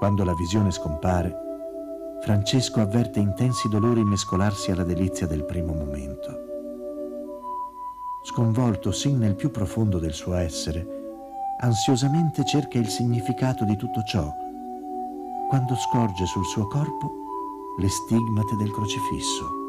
Quando la visione scompare, Francesco avverte intensi dolori mescolarsi alla delizia del primo momento. Sconvolto sin nel più profondo del suo essere, ansiosamente cerca il significato di tutto ciò, quando scorge sul suo corpo le stigmate del crocifisso.